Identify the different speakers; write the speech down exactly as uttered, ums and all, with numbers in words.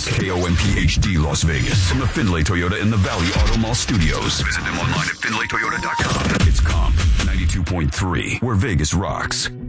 Speaker 1: K O M P H D Las Vegas. From the Findlay Toyota in the Valley Auto Mall Studios. Visit them online at Findlay Toyota dot com. It's Comp ninety-two point three, where Vegas rocks.